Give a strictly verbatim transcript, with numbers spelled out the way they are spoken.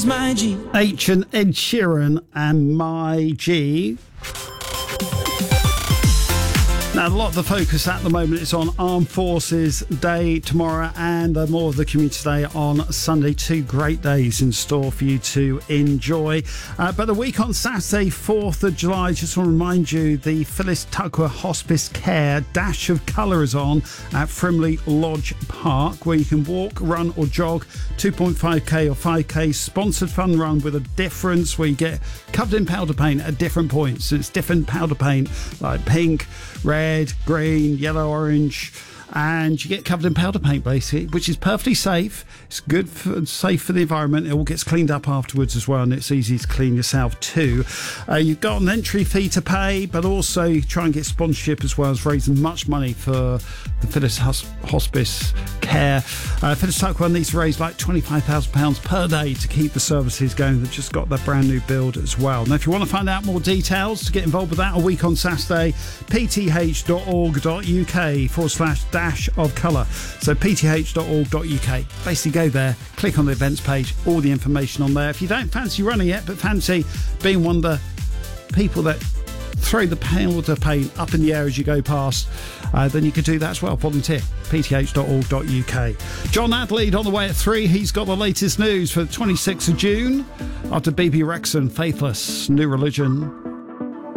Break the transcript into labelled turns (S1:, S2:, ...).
S1: my G.
S2: H and Ed Sheeran and My G. Now, a lot of the focus at the moment is on Armed Forces Day tomorrow and uh, more of the Community Day on Sunday. Two great days in store for you to enjoy. Uh, but the week on Saturday, fourth of July, just want to remind you, the Phyllis Tucker Hospice Care Dash of Colour is on at Frimley Lodge Park, where you can walk, run or jog two point five k or five k. Sponsored fun run with a difference where you get covered in powder paint at different points. So it's different powder paint like pink, red, red, green, yellow, orange, and you get covered in powder paint basically, which is perfectly safe. It's good for, safe for the environment. It all gets cleaned up afterwards as well, and it's easy to clean yourself too. Uh, you've got an entry fee to pay, but also you try and get sponsorship as well as raising much money for the Phyllis Hus- Hospice Care. Uh, Phyllis Tucker needs to raise like twenty-five thousand pounds per day to keep the services going. They've just got their brand new build as well. Now, if you want to find out more details to get involved with that a week on Saturday, pth.org.uk forward slash dash of colour. So pth.org.uk. Basically go there, click on the events page, all the information on there. If you don't fancy running it, but fancy being one of the people that throw the powder paint up in the air as you go past, uh, then you can do that as well. Volunteer. pth.org.uk. John Adleed on the way at three. He's got the latest news for the twenty-sixth of June after B B Rex and Faithless, New Religion.